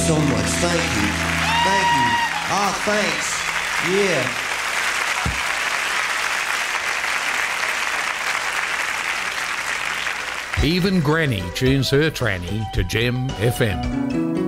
so much. Thank you. Thank you. Oh, thanks. Yeah. Even Granny tunes her tranny to Gem FM.